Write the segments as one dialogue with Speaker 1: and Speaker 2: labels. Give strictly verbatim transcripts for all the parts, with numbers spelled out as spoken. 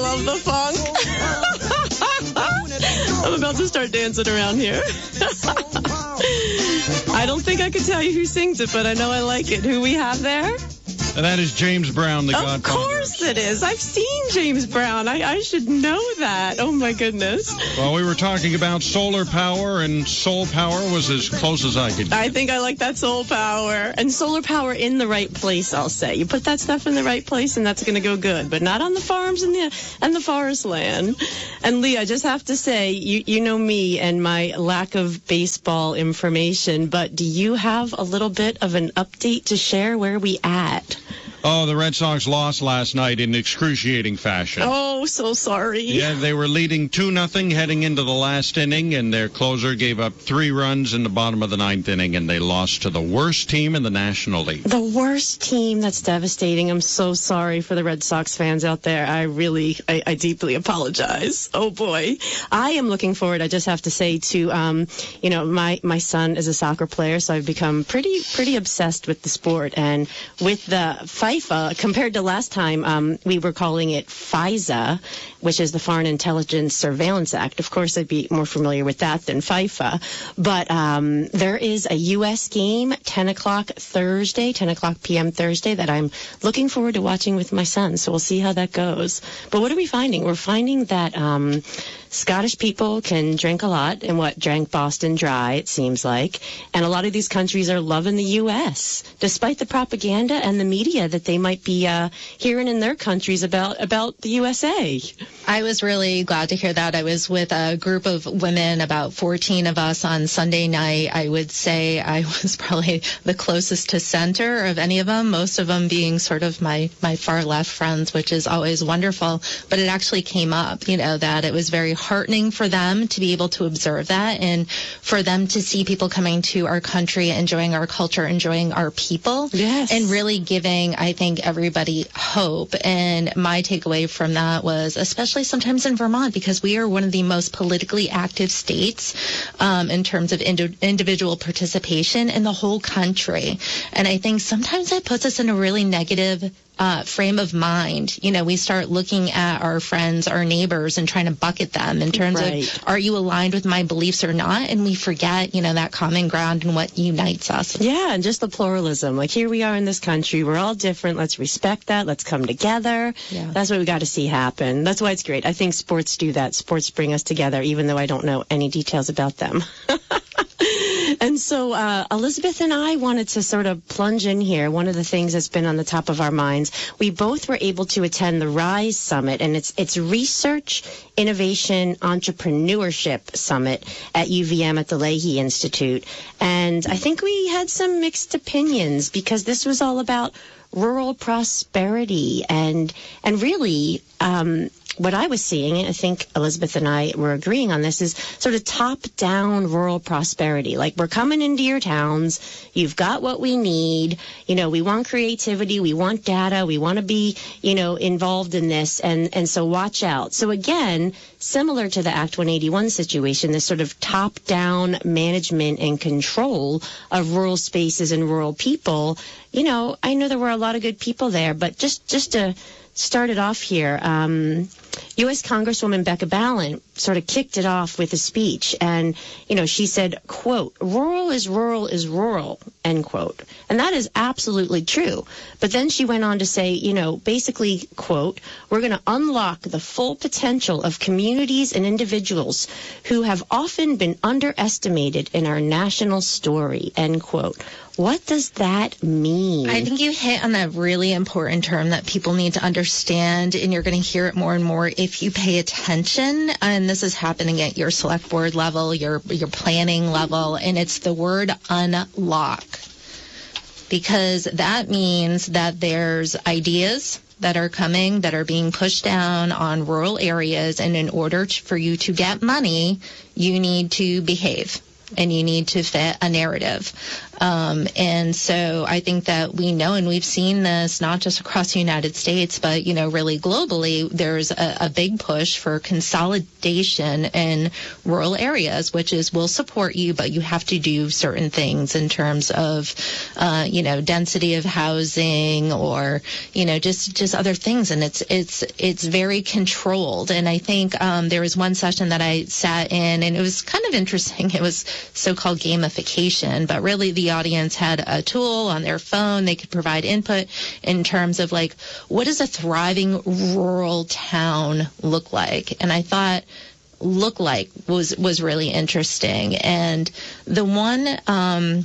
Speaker 1: love the funk. I'm about to start dancing around here. I don't think I could tell you who sings it, but I know I like it. Who we have there?
Speaker 2: And that is James Brown, the
Speaker 1: Of
Speaker 2: Godfather.
Speaker 1: course it is. I've seen James Brown. I, I should know that. Oh, my goodness.
Speaker 2: Well, we were talking about solar power, and soul power was as close as I could get.
Speaker 1: I think I like that soul power. And solar power in the right place, I'll say. You put that stuff in the right place, and that's going to go good. But not on the farms and the and the forest land. And, Lee, I just have to say, you, you know me and my lack of baseball information, but do you have a little bit of an update to share? Where are we at?
Speaker 2: Oh, the Red Sox lost last night in excruciating fashion.
Speaker 1: Oh, so sorry.
Speaker 2: Yeah, they were leading two nothing heading into the last inning, and their closer gave up three runs in the bottom of the ninth inning, and they lost to the worst team in the National League.
Speaker 1: The worst team. That's devastating. I'm so sorry for the Red Sox fans out there. I really, I, I deeply apologize. Oh, boy. I am looking forward, I just have to say, to, um, you know, my, my son is a soccer player, so I've become pretty, pretty obsessed with the sport. And with the FIFA, compared to last time, um, we were calling it FISA, which is the Foreign Intelligence Surveillance Act. Of course, I'd be more familiar with that than FIFA. But um, there is a U S game, ten o'clock Thursday, ten o'clock p.m. Thursday, that I'm looking forward to watching with my son. So we'll see how that goes. But what are we finding? We're finding that um, Scottish people can drink a lot, and what drank Boston dry, it seems like. And a lot of these countries are loving the U S, despite the propaganda and the media that they might be uh, hearing in their countries about, about the U S A.
Speaker 3: I was really glad to hear that. I was with a group of women, about fourteen of us on Sunday night. I would say I was probably the closest to center of any of them, most of them being sort of my, my far left friends, which is always wonderful. But it actually came up, you know, that it was very heartening for them to be able to observe that, and for them to see people coming to our country, enjoying our culture, enjoying our people,
Speaker 1: yes,
Speaker 3: and really giving, I think, everybody hope. And my takeaway from that was, especially sometimes in Vermont, because we are one of the most politically active states um, in terms of ind- individual participation in the whole country. And I think sometimes that puts us in a really negative Uh, frame of mind. You know, we start looking at our friends, our neighbors, and trying to bucket them in terms
Speaker 1: right.
Speaker 3: of, are you aligned with my beliefs or not? And we forget, you know, that common ground and what unites us.
Speaker 1: Yeah, and just the pluralism. Like, here we are in this country. We're all different. Let's respect that. Let's come together.
Speaker 3: Yeah.
Speaker 1: That's what we got to see happen. That's why it's great. I think sports do that. Sports bring us together, even though I don't know any details about them. And so uh, Elizabeth and I wanted to sort of plunge in here. One of the things that's been on the top of our minds, we both were able to attend the RISE Summit, and it's it's Research, Innovation, Entrepreneurship Summit at U V M at the Leahy Institute. And I think we had some mixed opinions, because this was all about rural prosperity and and really um what I was seeing, I think Elizabeth and I were agreeing on this, is sort of top-down rural prosperity. Like, we're coming into your towns, you've got what we need, you know, we want creativity, we want data, we want to be, you know, involved in this, and, and so watch out. So again, similar to the Act one eighty-one situation, this sort of top-down management and control of rural spaces and rural people. You know, I know there were a lot of good people there, but just, just to start it off here, um, U S Congresswoman Becca Balint sort of kicked it off with a speech. And, you know, she said, quote, rural is rural is rural, end quote. And that is absolutely true. But then she went on to say, you know, basically, quote, we're going to unlock the full potential of communities and individuals who have often been underestimated in our national story, end quote. What does that mean?
Speaker 3: I think you hit on a really important term that people need to understand, and you're going to hear it more and more if you pay attention. And this is happening at your select board level, your your planning level, and it's the word unlock. Because that means that there's ideas that are coming, that are being pushed down on rural areas, and in order to, for you to get money, you need to behave. and you need to fit a narrative. Um, and so I think that we know, and we've seen this not just across the United States, but, you know, really globally, there's a, a big push for consolidation in rural areas, which is we'll support you, but you have to do certain things in terms of, uh, you know, density of housing or, you know, just, just other things. And it's, it's, it's very controlled. And I think, um, there was one session that I sat in, and it was kind of interesting. It was so-called gamification, but really the audience had a tool on their phone. They could provide input in terms of like, what does a thriving rural town look like? And I thought look like was, was really interesting. And the one, um,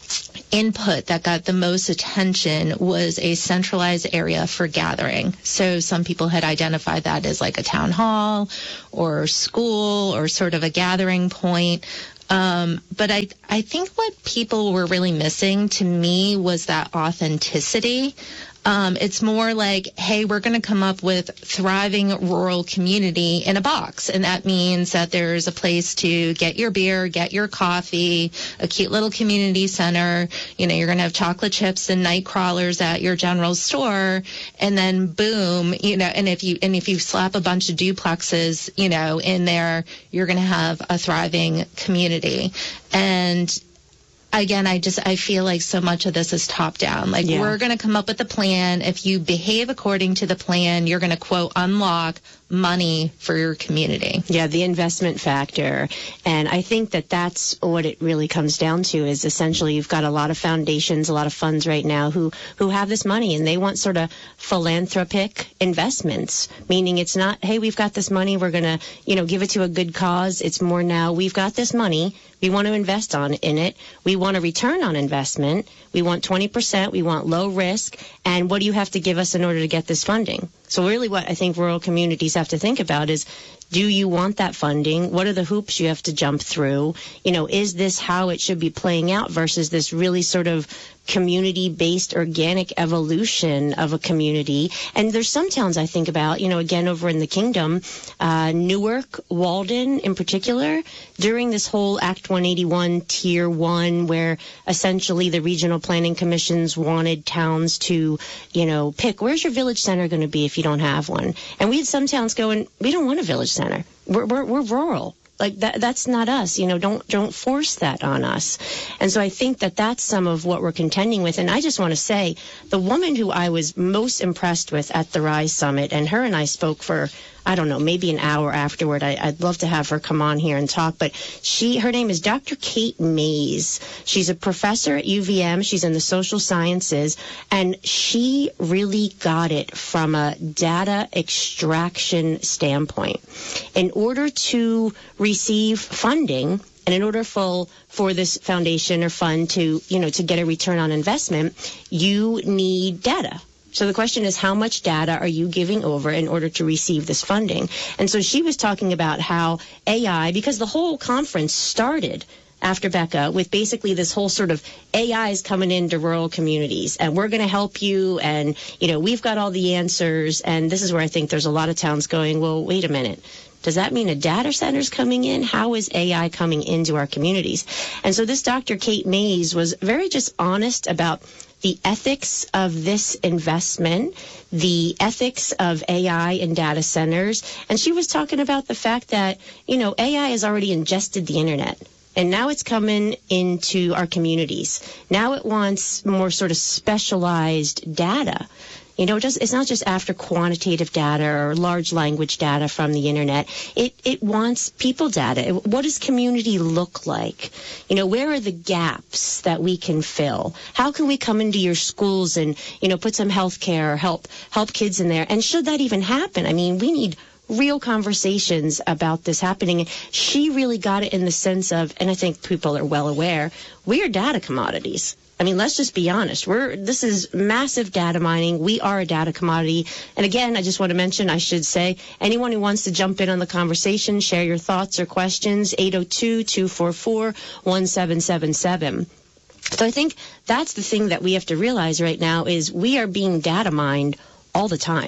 Speaker 3: input that got the most attention was a centralized area for gathering. So some people had identified that as like a town hall or school or sort of a gathering point. Um, but I, I think what people were really missing to me was that authenticity. Um, it's more like, hey, we're going to come up with thriving rural community in a box. And that means that there's a place to get your beer, get your coffee, a cute little community center. You know, you're going to have chocolate chips and night crawlers at your general store. And then boom, you know, and if you, and if you slap a bunch of duplexes, you know, in there, you're going to have a thriving community. And again, I just, I feel like so much of this is top down. Like, yeah. We're going to come up with a plan. If you behave according to the plan, you're going to, quote, unlock money for your community.
Speaker 1: Yeah, the investment factor. And I think that that's what it really comes down to is essentially you've got a lot of foundations, a lot of funds right now who, who have this money and they want sort of philanthropic investments, meaning it's not, hey, we've got this money, we're going to, you know, give it to a good cause. It's more now we've got this money. We want to invest on in it. We want a return on investment. We want twenty percent. We want low risk. And what do you have to give us in order to get this funding? So really what I think rural communities have to think about is, do you want that funding? What are the hoops you have to jump through? You know, is this how it should be playing out versus this really sort of community-based organic evolution of a community? And there's some towns I think about, you know, again, over in the kingdom, uh, Newark, Walden in particular, during this whole Act one eighty-one Tier one, where essentially the regional planning commissions wanted towns to, you know, pick, where's your village center going to be if you don't have one? And we had some towns going, we don't want a village center. We're, we're, we're rural. Like that, that's not us, you know, don't, don't force that on us. And so I think that that's some of what we're contending with. And I just want to say the woman who I was most impressed with at the Rise Summit, and her and I spoke for, I don't know, maybe an hour afterward. I, I'd love to have her come on here and talk, but she, her name is Doctor Kate Mays. She's a professor at U V M. She's in the social sciences, and she really got it from a data extraction standpoint. In order to receive funding, and in order for, for this foundation or fund to, you know, to get a return on investment, you need data. So the question is, how much data are you giving over in order to receive this funding? And so she was talking about how A I, because the whole conference started after Becca with basically this whole sort of A I is coming into rural communities and we're going to help you. And, you know, we've got all the answers. And this is where I think there's a lot of towns going, well, wait a minute. Does that mean a data center's coming in? How is A I coming into our communities? And so this Doctor Kate Mays was very just honest about the ethics of this investment, the ethics of A I in data centers. And she was talking about the fact that, you know, A I has already ingested the internet. And now it's coming into our communities. Now it wants more sort of specialized data. You know, it just, it's not just after quantitative data or large language data from the internet. It it wants people data. What does community look like? You know, where are the gaps that we can fill? How can we come into your schools and, you know, put some health care or help help kids in there? And should that even happen? I mean, we need real conversations about this happening. She really got it in the sense of, and I think people are well aware, we are data commodities. I mean, let's just be honest. We're, this is massive data mining. We are a data commodity. And again, I just want to mention, I should say, anyone who wants to jump in on the conversation, share your thoughts or questions, eight oh two, two four four, one seven seven seven. So I think that's the thing that we have to realize right now is we are being data mined all the time.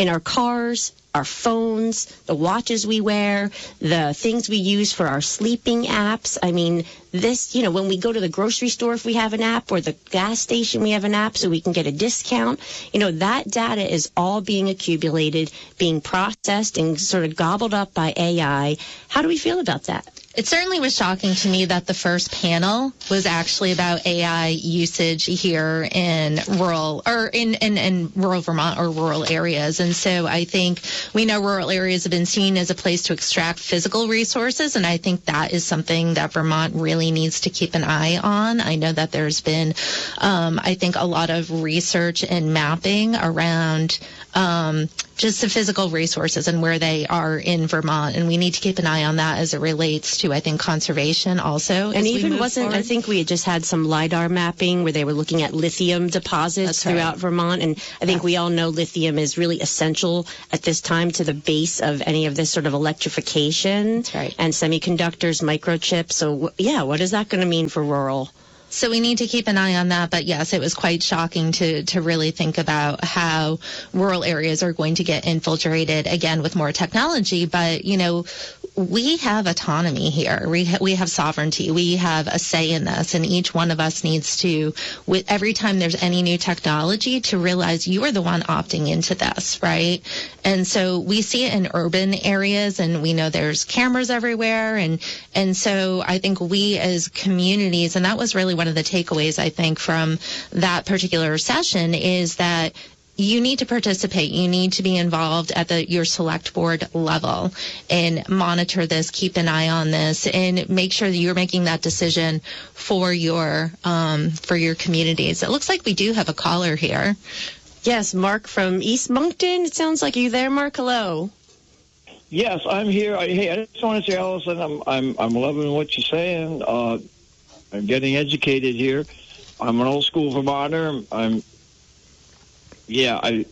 Speaker 1: in our cars, our phones, the watches we wear, the things we use for our sleeping apps. I mean, this, you know, when we go to the grocery store, if we have an app, or the gas station, we have an app so we can get a discount. You know, that data is all being accumulated, being processed and sort of gobbled up by A I. How do we feel about that?
Speaker 3: It certainly was shocking to me that the first panel was actually about A I usage here in rural or in, in, in rural Vermont or rural areas. And so I think we know rural areas have been seen as a place to extract physical resources. And I think that is something that Vermont really needs to keep an eye on. I know that there's been, um, I think, a lot of research and mapping around um, just the physical resources and where they are in Vermont. And we need to keep an eye on that as it relates to, I think, conservation also.
Speaker 1: And even wasn't, forward. I think we had just had some LIDAR mapping where they were looking at lithium deposits That's throughout right. Vermont. And I think yeah. we all know lithium is really essential at this time to the base of any of this sort of electrification.
Speaker 3: That's right.
Speaker 1: And semiconductors, microchips. So, yeah, what is that going to mean for rural?
Speaker 3: So we need to keep an eye on that. But yes, it was quite shocking to, to really think about how rural areas are going to get infiltrated again with more technology. But, you know, we have autonomy here. We, ha- we have sovereignty. We have a say in this. And each one of us needs to, with every time there's any new technology, to realize you are the one opting into this, right? And so we see it in urban areas, and we know there's cameras everywhere. And, and so I think we as communities, and that was really one of the takeaways, I think, from that particular session, is that you need to participate. You need to be involved at the your select board level and monitor this, keep an eye on this, and make sure that you're making that decision for your um, for your communities. It looks like we do have a caller here.
Speaker 1: Yes, Mark from East Moncton. It sounds like you there, Mark. Hello.
Speaker 4: Yes, I'm here. I, hey, I just want to say, Allison, I'm I'm I'm loving what you're saying. Uh, I'm getting educated here. I'm an old school Vermonter. I'm, yeah, I,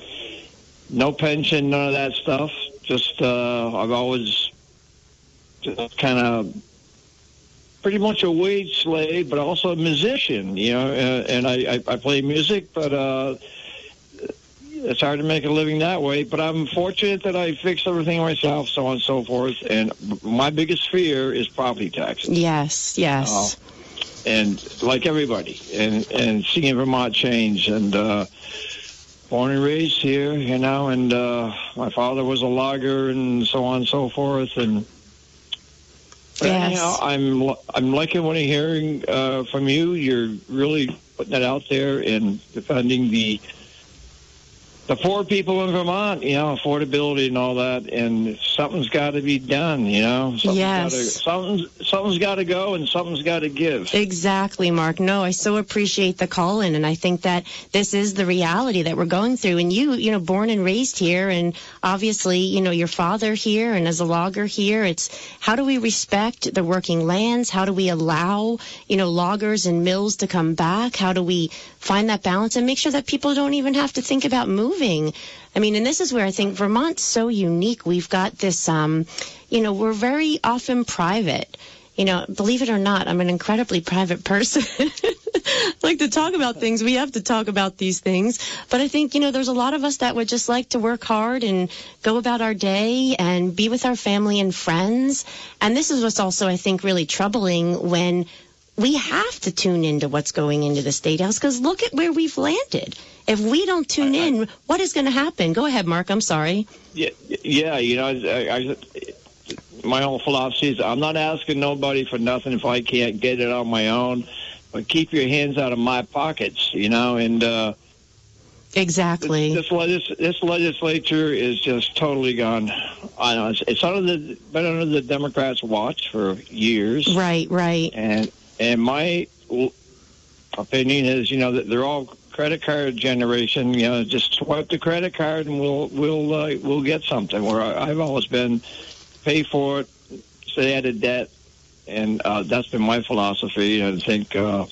Speaker 4: no pension, none of that stuff. Just, uh, I've always just kind of pretty much a wage slave, but also a musician, you know, uh, and I, I, I play music, but, uh, it's hard to make a living that way, but I'm fortunate that I fixed everything myself, so on and so forth. And my biggest fear is property taxes.
Speaker 1: Yes, yes.
Speaker 4: Uh, and like everybody, and, and seeing Vermont change. And uh, born and raised here, you know, and uh, my father was a logger and so on and so forth. And but
Speaker 1: yes.
Speaker 4: anyhow, I'm, I'm liking what I'm hearing uh, from you. You're really putting it out there and defending the the poor people in Vermont, you know, affordability and all that, and something's got to be done, you know. Something's
Speaker 1: yes.
Speaker 4: Gotta, something's, something's got to go and something's got to give.
Speaker 1: Exactly, Mark. No, I so appreciate the call in, and I think that this is the reality that we're going through. And you, you know, born and raised here, and obviously, you know, your father here, and as a logger here, it's how do we respect the working lands? How do we allow, you know, loggers and mills to come back? How do we find that balance and make sure that people don't even have to think about moving? I mean, and this is where I think Vermont's so unique. We've got this, um, you know, we're very often private. You know, believe it or not, I'm an incredibly private person. I like to talk about things. We have to talk about these things. But I think, you know, there's a lot of us that would just like to work hard and go about our day and be with our family and friends. And this is what's also, I think, really troubling when we have to tune into what's going into the State House, because look at where we've landed. If we don't tune in, what is going to happen? Go ahead, Mark. I'm sorry.
Speaker 4: Yeah, yeah. You know, I, I, my whole philosophy is I'm not asking nobody for nothing if I can't get it on my own. But keep your hands out of my pockets, you know. And uh,
Speaker 1: exactly,
Speaker 4: this, this, legis- this legislature is just totally gone. I know it's, it's under the been under the Democrats' watch for years.
Speaker 1: Right, right.
Speaker 4: And and my opinion is, you know, that they're all credit card generation. You know, just swipe the credit card and we'll we'll uh, we'll get something. Where I, I've always been pay for it, stay out of debt, and uh, that's been my philosophy. I think uh,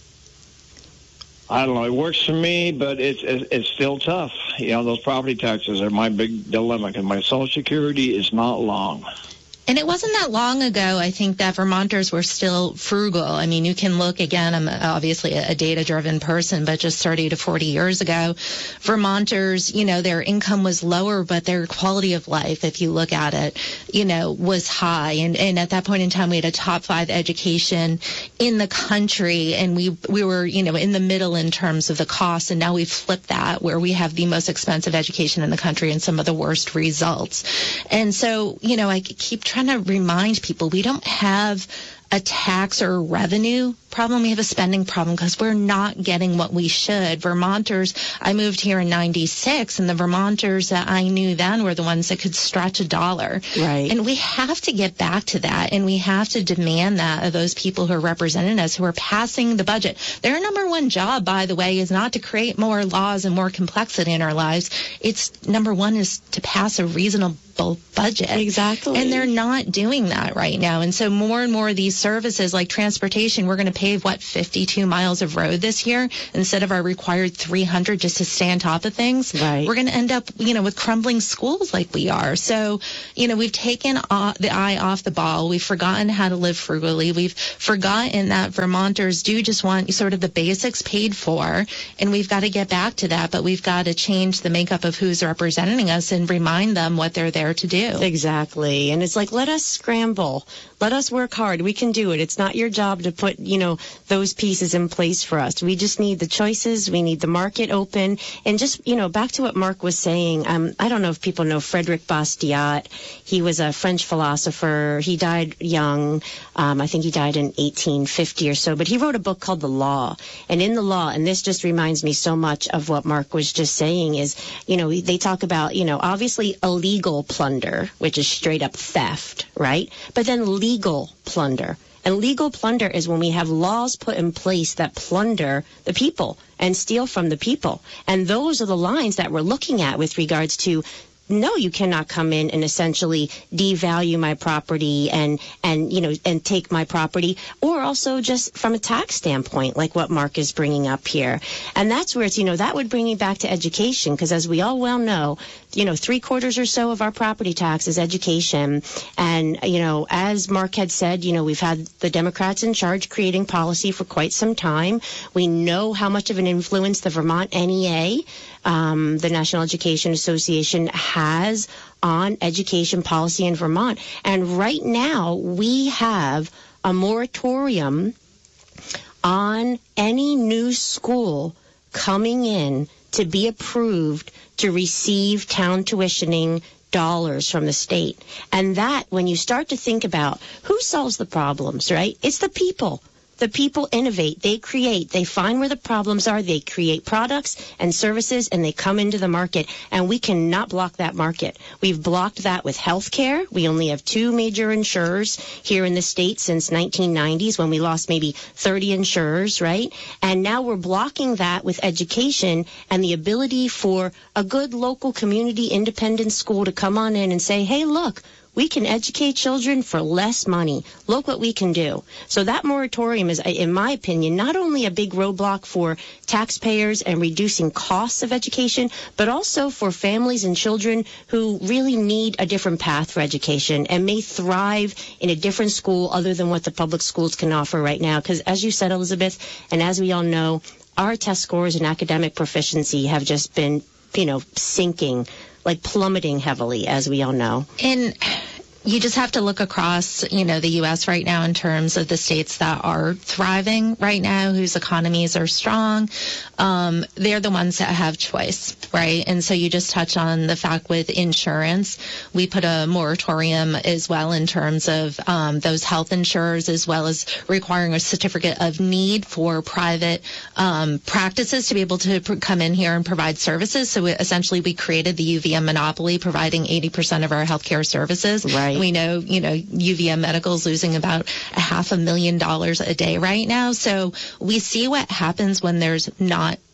Speaker 4: I don't know, it works for me, but it's it's still tough. You know, those property taxes are my big dilemma, because my Social Security is not long.
Speaker 3: And it wasn't that long ago, I think, that Vermonters were still frugal. I mean, you can look, again, I'm obviously a data-driven person, but just thirty to forty years ago, Vermonters, you know, their income was lower, but their quality of life, if you look at it, you know, was high. And, and at that point in time, we had a top five education in the country, and we we were, you know, in the middle in terms of the cost. And now we've flipped that, where we have the most expensive education in the country and some of the worst results. And so, you know, I keep trying to remind people we don't have a tax or revenue problem. We have a spending problem because we're not getting what we should. Vermonters, I moved here in ninety-six, and the Vermonters that I knew then were the ones that could stretch a dollar.
Speaker 1: Right.
Speaker 3: And we have to get back to that, and we have to demand that of those people who are representing us, who are passing the budget. Their number one job, by the way, is not to create more laws and more complexity in our lives. It's number one is to pass a reasonable budget.
Speaker 1: Exactly.
Speaker 3: And they're not doing that right now. And so more and more of these services like transportation, we're going to pave, what, fifty-two miles of road this year instead of our required three hundred just to stay on top of things.
Speaker 1: Right.
Speaker 3: We're going to end up, you know, with crumbling schools like we are. So, you know, we've taken off the eye off the ball. We've forgotten how to live frugally. We've forgotten that Vermonters do just want sort of the basics paid for, and we've got to get back to that. But we've got to change the makeup of who's representing us and remind them what they're there to do.
Speaker 1: Exactly. And it's like, let us scramble. Let us work hard. We can do it. It's not your job to put, you know, those pieces in place for us. We just need the choices. We need the market open. And just, you know, back to what Mark was saying, um, I don't know if people know Frederick Bastiat. He was a French philosopher. He died young. Um, I think he died in eighteen fifty or so. But he wrote a book called The Law. And in The Law, and this just reminds me so much of what Mark was just saying, is, you know, they talk about, you know, obviously illegal plunder, which is straight up theft, right? But then legal plunder. And legal plunder is when we have laws put in place that plunder the people and steal from the people. And those are the lines that we're looking at with regards to, no, you cannot come in and essentially devalue my property and, and, you know, and take my property, or also just from a tax standpoint, like what Mark is bringing up here. And that's where it's, you know, that would bring me back to education, because as we all well know, you know, three quarters or so of our property tax is education. And, you know, as Mark had said, you know, we've had the Democrats in charge creating policy for quite some time. We know how much of an influence the Vermont N E A, um, the National Education Association, has on education policy in Vermont. And right now we have a moratorium on any new school coming in to be approved to receive town tuitioning dollars from the state. And that, when you start to think about who solves the problems, right? It's the people. The people innovate, they create, they find where the problems are, they create products and services, and they come into the market. And we cannot block that market. We've blocked that with healthcare. We only have two major insurers here in the state since nineteen nineties, when we lost maybe thirty insurers, right? And now we're blocking that with education and the ability for a good local community independent school to come on in and say, hey, look, we can educate children for less money. Look what we can do. So that moratorium is, in my opinion, not only a big roadblock for taxpayers and reducing costs of education, but also for families and children who really need a different path for education and may thrive in a different school other than what the public schools can offer right now. Because as you said, Elizabeth, and as we all know, our test scores and academic proficiency have just been, you know, sinking, like plummeting heavily, as we all know.
Speaker 3: And you just have to look across, you know, the U S right now in terms of the states that are thriving right now, whose economies are strong. Um, they're the ones that have choice, right? And so you just touch on the fact with insurance. We put a moratorium as well in terms of um, those health insurers, as well as requiring a certificate of need for private um, practices to be able to pr- come in here and provide services. So we, essentially we created the U V M monopoly, providing eighty percent of our healthcare services.
Speaker 1: Right.
Speaker 3: We know, you know, U V M Medical is losing about a half a million dollars a day right now. So we see what happens when there's not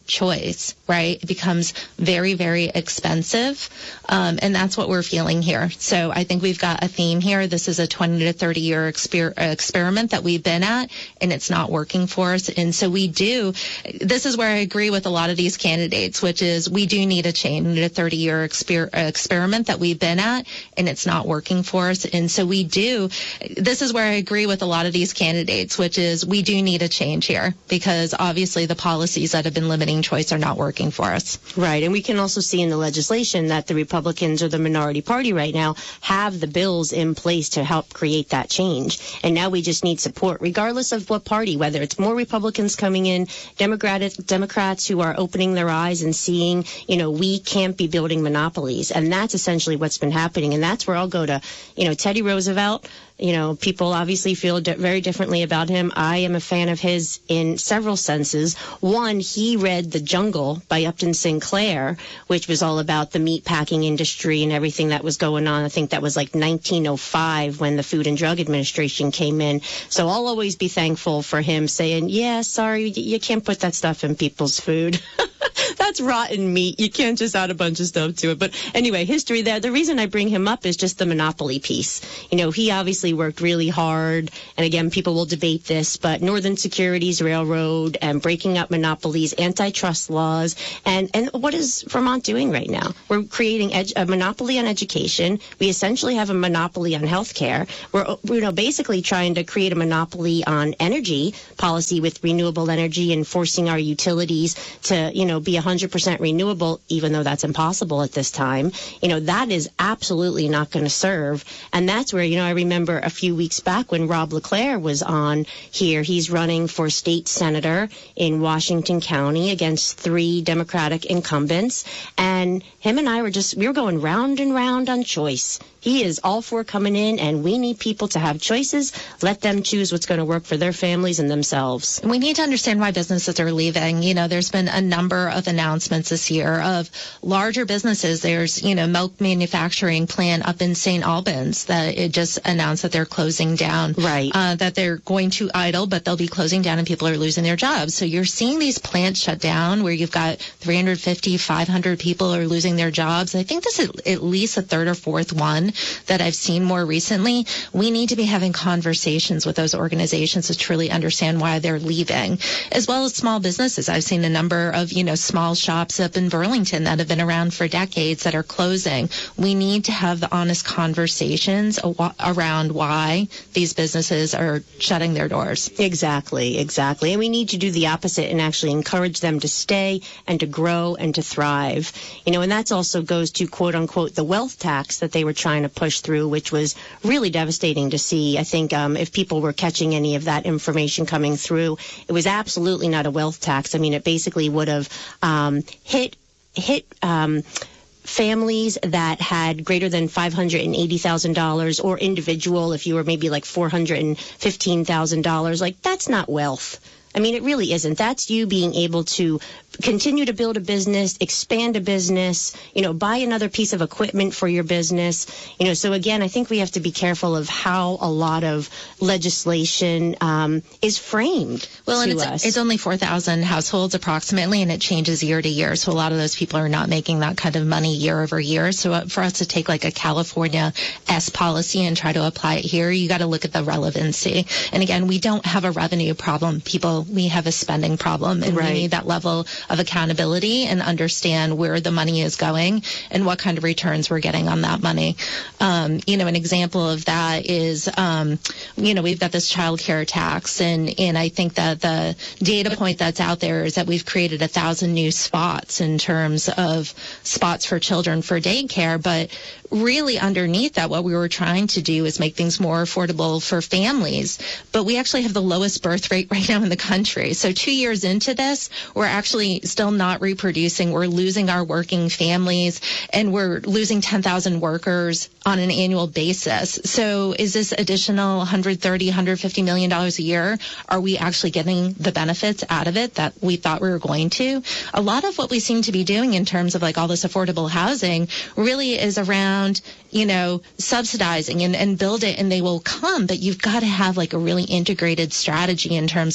Speaker 3: choice, right? It becomes very, very expensive. Um, and that's what we're feeling here. So I think we've got a theme here. This is a twenty to thirty year exper- experiment that we've been at, and it's not working for us. And so we do, this is where I agree with a lot of these candidates, which is we do need a change. We need a thirty year exper- experiment that we've been at, and it's not working for us. And so we do, this is where I agree with a lot of these candidates, which is we do need a change here, because obviously the policies that have been limiting choice are not working for us.
Speaker 1: Right. And we can also see in the legislation that the Republicans or the minority party right now have the bills in place to help create that change. And now we just need support, regardless of what party, whether it's more Republicans coming in, Democratic Democrats who are opening their eyes and seeing, you know, we can't be building monopolies. And that's essentially what's been happening. And that's where I'll go to, you know, Teddy Roosevelt. You know, people obviously feel di- very differently about him. I am a fan of his in several senses. One, he read The Jungle by Upton Sinclair, which was all about the meat packing industry and everything that was going on. I think that was like nineteen oh five when the Food and Drug Administration came in. So I'll always be thankful for him saying, yeah, sorry, you can't put that stuff in people's food. That's rotten meat. You can't just add a bunch of stuff to it. But anyway, history there. The reason I bring him up is just the monopoly piece. You know, he obviously worked really hard. And again, people will debate this, but Northern Securities Railroad and breaking up monopolies, antitrust laws. And, and what is Vermont doing right now? We're creating edu- a monopoly on education. We essentially have a monopoly on healthcare. We're, you know, basically trying to create a monopoly on energy policy with renewable energy and forcing our utilities to, you know, be one hundred percent renewable, even though that's impossible at this time. You know, that is absolutely not going to serve. And that's where, you know, I remember a few weeks back when Rob LeClaire was on here. He's running for state senator in Washington County against three Democratic incumbents. And him and I were just, we were going round and round on choice. He is all for coming in, and we need people to have choices. Let them choose what's going to work for their families and themselves.
Speaker 3: We need to understand why businesses are leaving. You know, there's been a number of announcements this year of larger businesses. There's, you know, milk manufacturing plant up in Saint Albans that it just announced that they're closing down.
Speaker 1: Right.
Speaker 3: Uh, that they're going to idle, but they'll be closing down and people are losing their jobs. So you're seeing these plants shut down where you've got three hundred fifty, five hundred people are losing their jobs. I think this is at least a third or fourth one that I've seen more recently. We need to be having conversations with those organizations to truly understand why they're leaving, as well as small businesses. I've seen a number of, you know, small shops up in Burlington that have been around for decades that are closing. We need to have the honest conversations around why these businesses are shutting their doors.
Speaker 1: Exactly, exactly. And we need to do the opposite and actually encourage them to stay and to grow and to thrive. You know, and that also goes to, quote unquote, the wealth tax that they were trying to push through, which was really devastating to see. I think um, if people were catching any of that information coming through, it was absolutely not a wealth tax. I mean, it basically would have um, hit hit um, families that had greater than five hundred eighty thousand dollars, or individual if you were maybe like four hundred fifteen thousand dollars. Like, that's not wealth. I mean, it really isn't. That's you being able to continue to build a business, expand a business, you know, buy another piece of equipment for your business. You know, so again, I think we have to be careful of how a lot of legislation um, is framed
Speaker 3: well,
Speaker 1: to
Speaker 3: and it's,
Speaker 1: us.
Speaker 3: It's only four thousand households approximately, and it changes year to year. So a lot of those people are not making that kind of money year over year. So for us to take like a California S policy and try to apply it here, you got to look at the relevancy. And again, we don't have a revenue problem, people. We have a spending problem, and
Speaker 1: right.
Speaker 3: we need that level of accountability and understand where the money is going and what kind of returns we're getting on that money. Um, you know, an example of that is, um, you know, we've got this child care tax, and, and I think that the data point that's out there is that we've created a thousand new spots in terms of spots for children for daycare, but really underneath that, what we were trying to do is make things more affordable for families. But we actually have the lowest birth rate right now in the country. So two years into this, we're actually still not reproducing. We're losing our working families, and we're losing ten thousand workers on an annual basis. So is this additional one hundred thirty, one hundred fifty million dollars a year? Are we actually getting the benefits out of it that we thought we were going to? A lot of what we seem to be doing in terms of like all this affordable housing really is around, you know, subsidizing and, and build it and they will come, but you've got to have like a really integrated strategy in terms of how you're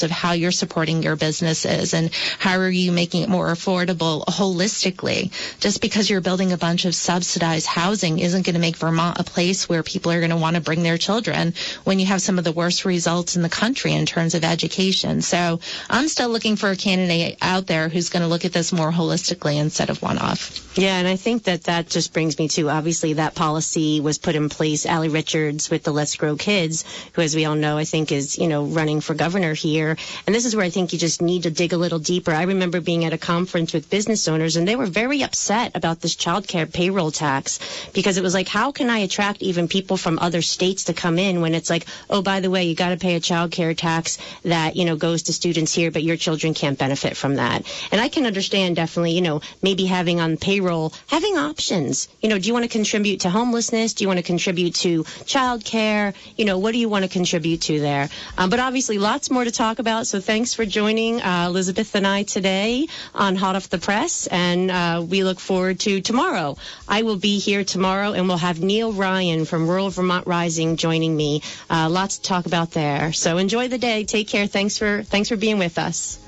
Speaker 3: you're supporting your businesses and how are you making it more affordable holistically. Just because you're building a bunch of subsidized housing isn't going to make Vermont a place where people are going to want to bring their children when you have some of the worst results in the country in terms of education. So I'm still looking for a candidate out there who's going to look at this more holistically instead of one-off.
Speaker 1: Yeah, and I think that that just brings me to, obviously, that policy was put in place. Allie Richards with the Let's Grow Kids, who, as we all know, I think is, you know, running for governor here. And this is where I think you just need to dig a little deeper. I remember being at a conference with business owners, and they were very upset about this child care payroll tax because it was like, how can I attract even people from other states to come in when it's like, oh, by the way, you got to pay a child care tax that, you know, goes to students here, but your children can't benefit from that. And I can understand definitely, you know, maybe having on payroll, having options. You know, do you want to contribute to homelessness? Do you want to contribute to child care? You know, what do you want to contribute to there? Um, but obviously lots more to talk about. So thanks for joining uh, Elizabeth and I today on Hot Off the Press. And uh, we look forward to tomorrow. I will be here tomorrow, and we'll have Neil Ryan from Rural Vermont Rising joining me. Uh, lots to talk about there. So enjoy the day. Take care. Thanks for thanks for being with us.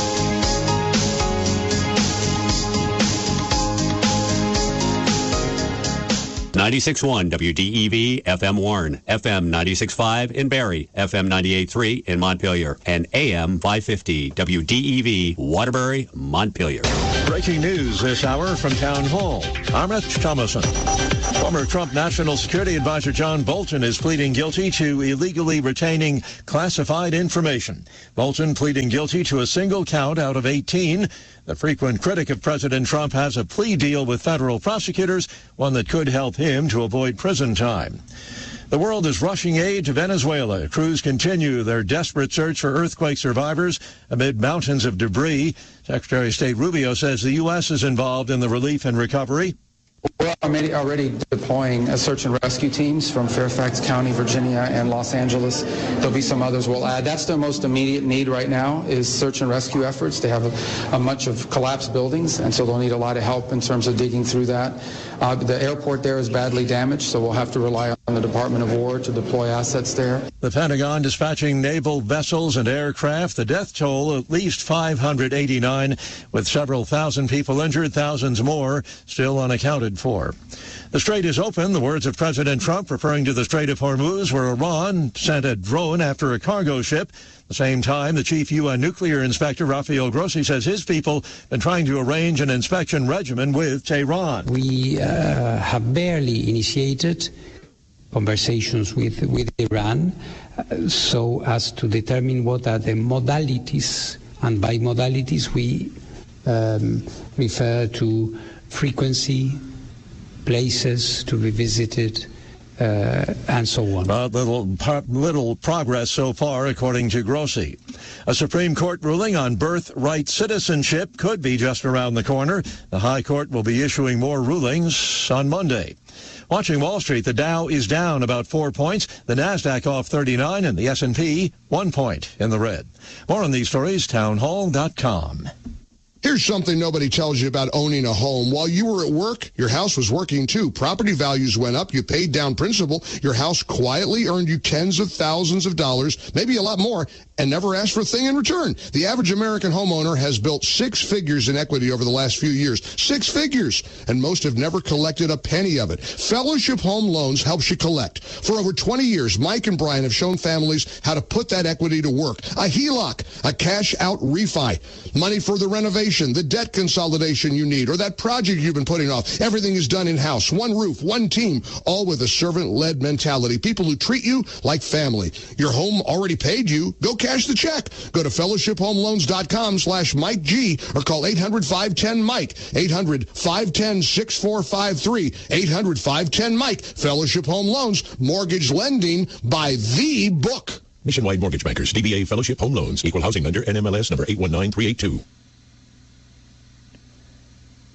Speaker 5: ninety-six point one W D E V F M Warren, F M ninety-six point five in Barrie, F M ninety-eight point three in Montpelier, and A M five fifty W D E V Waterbury, Montpelier.
Speaker 6: Breaking news this hour from Town Hall. I'm Rich Thomason. Former Trump National Security Advisor John Bolton is pleading guilty to illegally retaining classified information. Bolton pleading guilty to a single count out of eighteen. The frequent critic of President Trump has a plea deal with federal prosecutors, one that could help him to avoid prison time. The world is rushing aid to Venezuela. Crews continue their desperate search for earthquake survivors amid mountains of debris. Secretary of State Rubio says the U S is involved in the relief and recovery.
Speaker 7: We're already deploying search and rescue teams from Fairfax County, Virginia, and Los Angeles. There'll be some others we'll add. That's their most immediate need right now is search and rescue efforts. They have a, a bunch of collapsed buildings, and so they'll need a lot of help in terms of digging through that. Uh, the airport there is badly damaged, so we'll have to rely on the Department of War to deploy assets there.
Speaker 6: The Pentagon dispatching naval vessels and aircraft. The death toll at least five hundred eighty-nine, with several thousand people injured, thousands more still unaccounted for. The strait is open, the words of President Trump referring to the Strait of Hormuz, where Iran sent a drone after a cargo ship. At the same time, the chief U N nuclear inspector, Rafael Grossi, says his people have been trying to arrange an inspection regimen with Tehran.
Speaker 8: We uh, have barely initiated conversations with, with Iran uh, so as to determine what are the modalities, and by modalities we um, refer to frequency, places to be visited, uh, and so on.
Speaker 6: But little, little progress so far, according to Grossi. A Supreme Court ruling on birthright citizenship could be just around the corner. The High Court will be issuing more rulings on Monday. Watching Wall Street, the Dow is down about four points, the Nasdaq off thirty-nine, and the S and P one point in the red. More on these stories, townhall dot com.
Speaker 9: Here's something nobody tells you about owning a home. While you were at work, your house was working too. Property values went up. You paid down principal. Your house quietly earned you tens of thousands of dollars, maybe a lot more, and never asked for a thing in return. The average American homeowner has built six figures in equity over the last few years. Six figures. And most have never collected a penny of it. Fellowship Home Loans helps you collect. For over twenty years, Mike and Brian have shown families how to put that equity to work. A H E L O C, a cash-out refi, money for the renovation, the debt consolidation you need, or that project you've been putting off. Everything is done in-house. One roof, one team, all with a servant-led mentality. People who treat you like family. Your home already paid you. Go cash the check. Go to fellowship home loans dot com slash Mike G or call eight hundred, five ten, Mike. eight hundred, five ten, six four five three. eight hundred, five ten, Mike. Fellowship Home Loans. Mortgage lending by the book.
Speaker 10: Nationwide Mortgage Bankers, D B A Fellowship Home Loans, Equal Housing Lender, N M L S number eight one nine three eight two.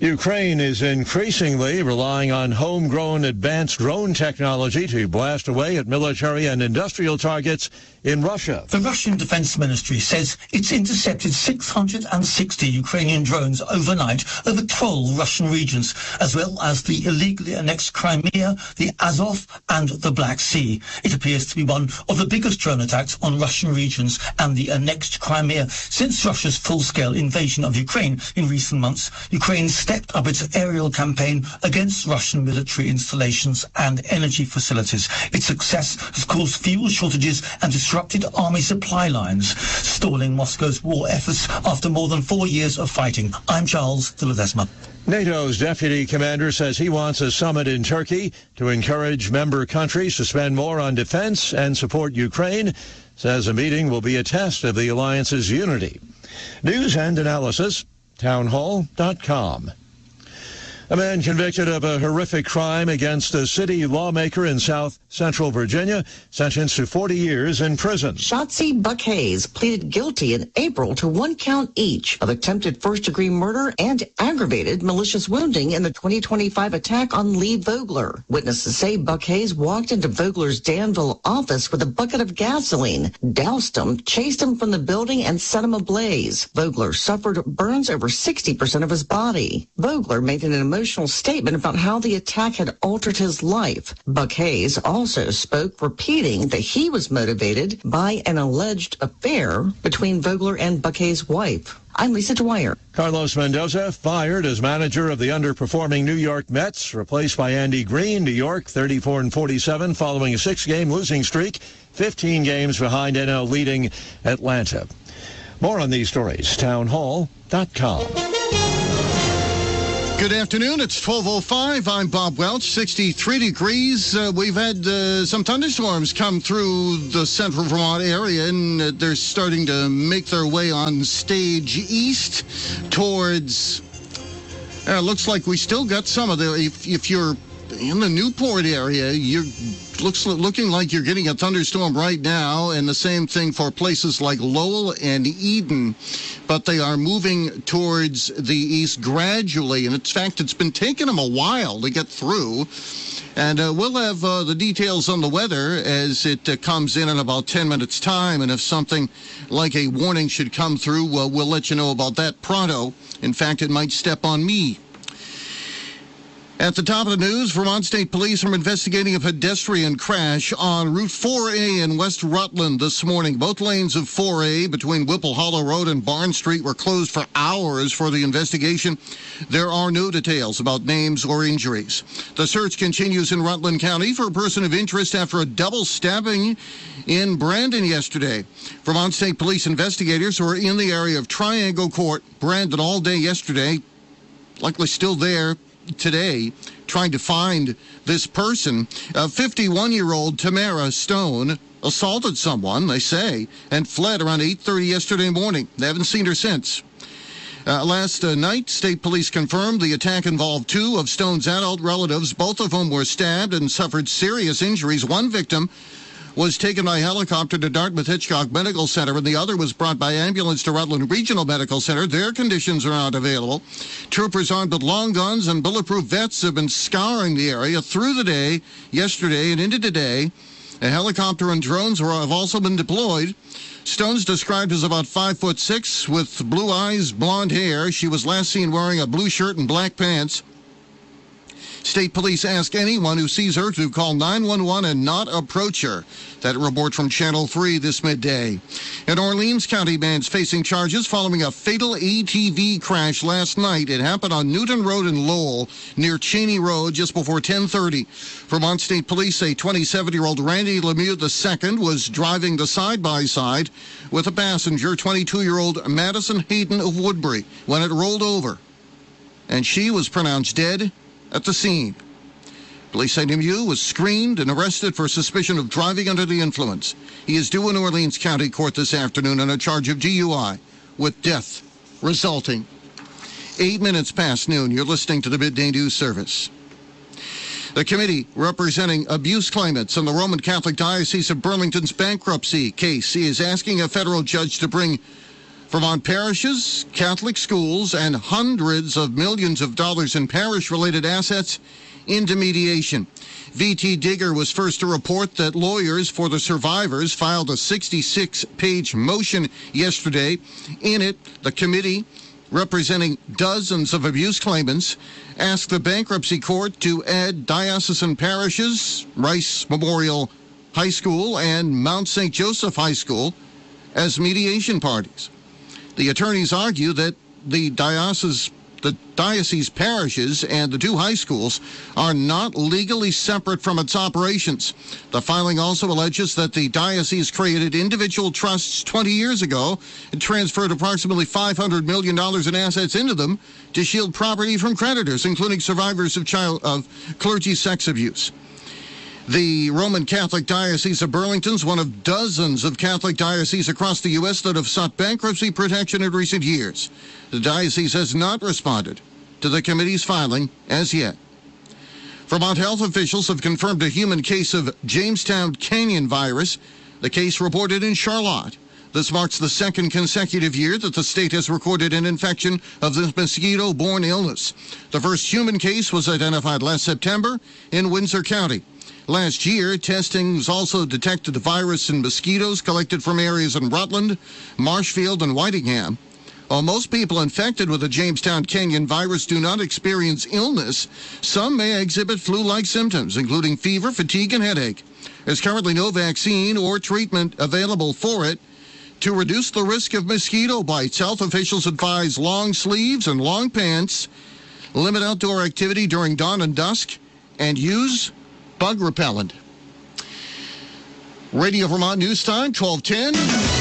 Speaker 6: Ukraine is increasingly relying on homegrown advanced drone technology to blast away at military and industrial targets in Russia.
Speaker 11: The Russian Defense Ministry says it's intercepted six hundred sixty Ukrainian drones overnight over twelve Russian regions, as well as the illegally annexed Crimea, the Azov and the Black Sea. It appears to be one of the biggest drone attacks on Russian regions and the annexed Crimea since Russia's full-scale invasion of Ukraine in recent months. Ukraine stepped up its aerial campaign against Russian military installations and energy facilities. Its success has caused fuel shortages and disrupted army supply lines, stalling Moscow's war efforts after more than four years of fighting. I'm Charles de Ledesma.
Speaker 6: NATO's deputy commander says he wants a summit in Turkey to encourage member countries to spend more on defense and support Ukraine. Says a meeting will be a test of the alliance's unity. News and analysis, townhall dot com. A man convicted of a horrific crime against a city lawmaker in South Central Virginia, sentenced to forty years in prison.
Speaker 12: Shotzi Buck Hayes pleaded guilty in April to one count each of attempted first-degree murder and aggravated malicious wounding in the twenty twenty-five attack on Lee Vogler. Witnesses say Buck Hayes walked into Vogler's Danville office with a bucket of gasoline, doused him, chased him from the building, and set him ablaze. Vogler suffered burns over sixty percent of his body. Vogler made an emotional statement about how the attack had altered his life. Buck Hayes also spoke, repeating that he was motivated by an alleged affair between Vogler and Buck Hayes' wife. I'm Lisa Dwyer.
Speaker 6: Carlos Mendoza fired as manager of the underperforming New York Mets, replaced by Andy Green. New York thirty-four and forty-seven following a six-game losing streak, fifteen games behind N L leading Atlanta. More on these stories, townhall dot com.
Speaker 13: Good afternoon. It's twelve oh five. I'm Bob Welch. sixty-three degrees. Uh, we've had uh, some thunderstorms come through the central Vermont area, and uh, they're starting to make their way on stage east towards... Uh, looks like we still got some of the... If, if you're in the Newport area, you're looks looking like you're getting a thunderstorm right now, and the same thing for places like Lowell and Eden, but they are moving towards the east gradually, and in fact it's been taking them a while to get through. And uh, we'll have uh, the details on the weather as it uh, comes in in about ten minutes time, and if something like a warning should come through, uh, we'll let you know about that pronto. In fact, it might step on me. At the top of the news, Vermont State Police are investigating a pedestrian crash on Route four A in West Rutland this morning. Both lanes of four A between Whipple Hollow Road and Barn Street were closed for hours for the investigation. There are no details about names or injuries. The search continues in Rutland County for a person of interest after a double stabbing in Brandon yesterday. Vermont State Police investigators who are in the area of Triangle Court, Brandon, all day yesterday, likely still there today, trying to find this person. A fifty-one-year-old Tamara Stone assaulted someone, they say, and fled around eight thirty yesterday morning. They haven't seen her since. Uh, last uh, night, state police confirmed the attack involved two of Stone's adult relatives, both of whom were stabbed and suffered serious injuries. One victim was taken by helicopter to Dartmouth Hitchcock Medical Center, and the other was brought by ambulance to Rutland Regional Medical Center. Their conditions are not available. Troopers armed with long guns and bulletproof vests have been scouring the area through the day, yesterday and into today. A helicopter and drones have also been deployed. Stone's described as about five foot six with blue eyes, blonde hair. She was last seen wearing a blue shirt and black pants. State police ask anyone who sees her to call nine one one and not approach her. That report from Channel three this midday. An Orleans County man's facing charges following a fatal A T V crash last night. It happened on Newton Road in Lowell, near Cheney Road, just before ten thirty. Vermont State Police say twenty-seven-year-old Randy Lemieux the second was driving the side-by-side with a passenger, twenty-two-year-old Madison Hayden of Woodbury, when it rolled over. And she was pronounced dead at the scene. Police say Lemieux was screened and arrested for suspicion of driving under the influence. He is due in Orleans County Court this afternoon on a charge of D U I with death resulting. Eight minutes past noon, you're listening to the Midday News Service. The committee representing abuse claimants in the Roman Catholic Diocese of Burlington's bankruptcy case is asking a federal judge to bring Vermont parishes, Catholic schools, and hundreds of millions of dollars in parish-related assets into mediation. V T Digger was first to report that lawyers for the survivors filed a sixty-six page motion yesterday. In it, the committee, representing dozens of abuse claimants, asked the bankruptcy court to add diocesan parishes, Rice Memorial High School, and Mount Saint Joseph High School as mediation parties. The attorneys argue that the diocese, the diocese parishes and the two high schools are not legally separate from its operations. The filing also alleges that the diocese created individual trusts twenty years ago and transferred approximately five hundred million dollars in assets into them to shield property from creditors, including survivors of child of clergy sex abuse. The Roman Catholic Diocese of Burlington is one of dozens of Catholic dioceses across the U S that have sought bankruptcy protection in recent years. The diocese has not responded to the committee's filing as yet. Vermont health officials have confirmed a human case of Jamestown Canyon virus. The case reported in Charlotte. This marks the second consecutive year that the state has recorded an infection of this mosquito-borne illness. The first human case was identified last September in Windsor County. Last year, testing also detected the virus in mosquitoes collected from areas in Rutland, Marshfield, and Whitingham. While most people infected with the Jamestown Canyon virus do not experience illness, some may exhibit flu-like symptoms, including fever, fatigue, and headache. There's currently no vaccine or treatment available for it. To reduce the risk of mosquito bites, health officials advise long sleeves and long pants, limit outdoor activity during dawn and dusk, and use bug repellent. Radio Vermont News Time, twelve ten.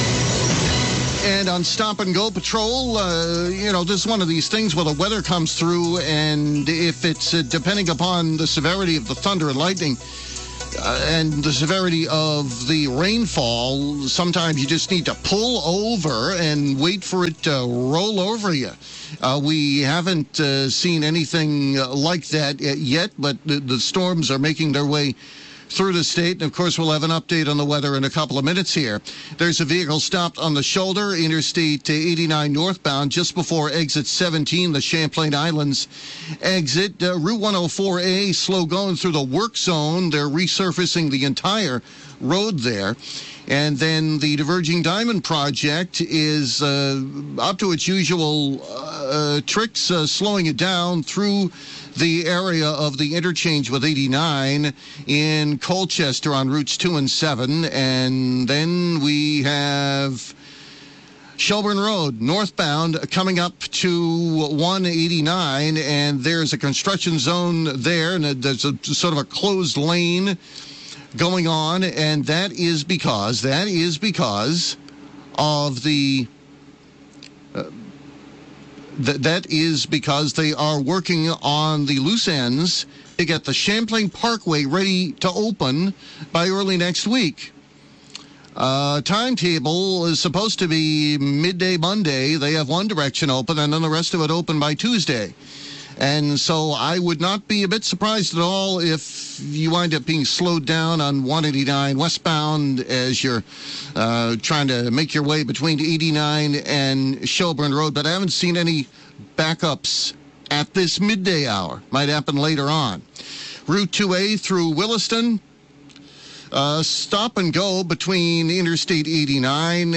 Speaker 13: And on Stop and Go Patrol, uh, you know, this is one of these things where the weather comes through, and if it's uh, depending upon the severity of the thunder and lightning uh, and the severity of the rainfall, sometimes you just need to pull over and wait for it to roll over you. Uh, we haven't uh, seen anything like that yet, but the, the storms are making their way through the state. And, of course, we'll have an update on the weather in a couple of minutes here. There's a vehicle stopped on the shoulder, Interstate eighty-nine northbound, just before exit seventeen, the Champlain Islands exit. Uh, Route one oh four A, slow going through the work zone. They're resurfacing the entire road there. And then the Diverging Diamond Project is uh, up to its usual uh, tricks, uh, slowing it down through the area of the interchange with eighty-nine in Colchester on routes two and seven. And then we have Shelburne Road, northbound, coming up to one eighty-nine, and there's a construction zone there, and there's a sort of a closed lane going on, and that is because, that is because of the, uh, th- that is because they are working on the loose ends to get the Champlain Parkway ready to open by early next week. Uh, timetable is supposed to be midday Monday. They have one direction open, and then the rest of it open by Tuesday. And so I would not be a bit surprised at all if you wind up being slowed down on one eighty-nine westbound as you're uh, trying to make your way between eighty-nine and Shelburne Road. But I haven't seen any backups at this midday hour. Might happen later on. Route two A through Williston. Uh, stop and go between Interstate eighty-nine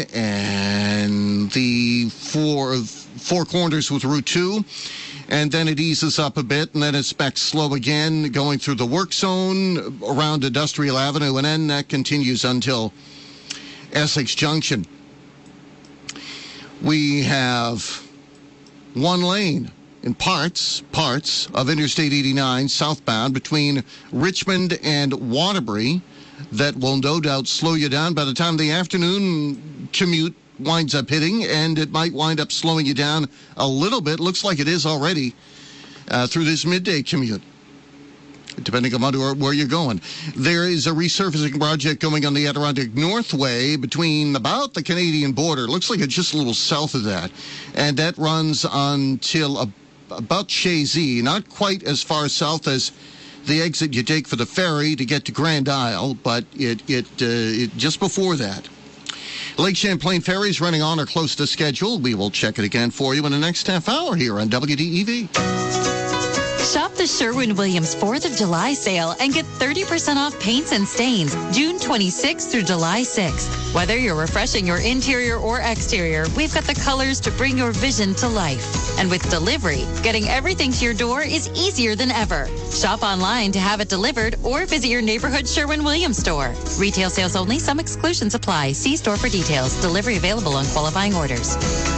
Speaker 13: and the four, four corners with Route two. And then it eases up a bit, and then it's back slow again, going through the work zone around Industrial Avenue, and then that continues until Essex Junction. We have one lane in parts, parts of Interstate eighty-nine southbound between Richmond and Waterbury that will no doubt slow you down by the time the afternoon commute winds up hitting, and it might wind up slowing you down a little bit. Looks like it is already uh, through this midday commute, depending on where, where you're going. There is a resurfacing project going on the Adirondack Northway between about the Canadian border. Looks like it's just a little south of that, and that runs until a, about Chazy, not quite as far south as the exit you take for the ferry to get to Grand Isle, but it, it, uh, it just before that. Lake Champlain ferries running on or close to schedule. We will check it again for you in the next half hour here on W D E V.
Speaker 14: Shop the Sherwin-Williams fourth of July sale and get thirty percent off paints and stains June twenty-sixth through July sixth. Whether you're refreshing your interior or exterior, we've got the colors to bring your vision to life. And with delivery, getting everything to your door is easier than ever. Shop online to have it delivered or visit your neighborhood Sherwin-Williams store. Retail sales only. Some exclusions apply. See store for details. Delivery available on qualifying orders.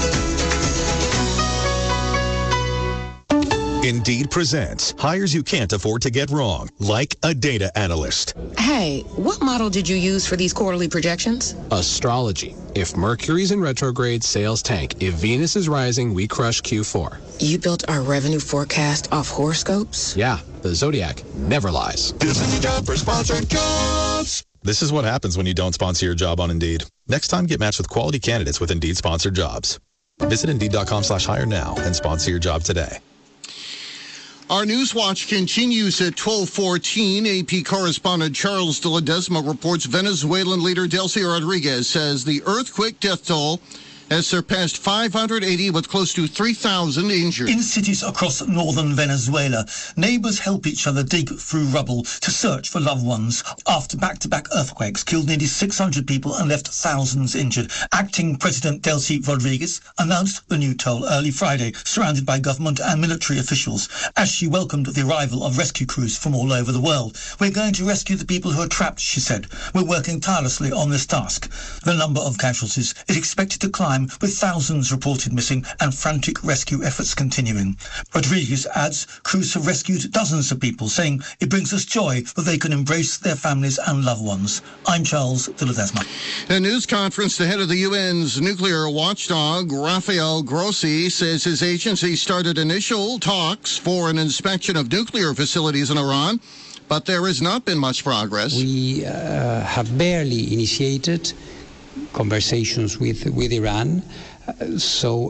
Speaker 15: Indeed presents hires you can't afford to get wrong, like a data analyst.
Speaker 16: Hey, what model did you use for these quarterly projections?
Speaker 17: Astrology. If Mercury's in retrograde, sales tank. If Venus is rising, we crush Q four.
Speaker 16: You built our revenue forecast off horoscopes?
Speaker 17: Yeah, the Zodiac never lies.
Speaker 15: This is the job for sponsored jobs. This is what happens when you don't sponsor your job on Indeed. Next time, get matched with quality candidates with Indeed sponsored jobs. Visit Indeed.com slash hire now and sponsor your job today.
Speaker 13: Our Newswatch continues at twelve fourteen. A P correspondent Charles de Ledesma reports Venezuelan leader Delcy Rodriguez says the earthquake death toll has surpassed five hundred eighty with close to three thousand injured.
Speaker 11: In cities across northern Venezuela, neighbors help each other dig through rubble to search for loved ones after back-to-back earthquakes killed nearly six hundred people and left thousands injured. Acting President Delcy Rodriguez announced the new toll early Friday, surrounded by government and military officials, as she welcomed the arrival of rescue crews from all over the world. We're going to rescue the people who are trapped, she said. We're working tirelessly on this task. The number of casualties is expected to climb, with thousands reported missing and frantic rescue efforts continuing. Rodriguez adds crews have rescued dozens of people, saying it brings us joy that they can embrace their families and loved ones. I'm Charles de Ledesma.
Speaker 13: A news conference, the head of the U N's nuclear watchdog, Rafael Grossi, says his agency started initial talks for an inspection of nuclear facilities in Iran, but there has not been much progress.
Speaker 8: We uh, have barely initiated conversations with with Iran, uh, so